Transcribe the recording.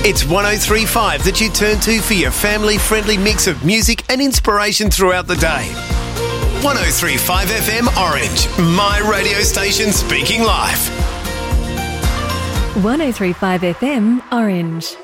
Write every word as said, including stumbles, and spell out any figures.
It's one oh three point five that you turn to for your family-friendly mix of music and inspiration throughout the day. one oh three point five F M Orange, my radio station speaking live. one oh three point five F M Orange.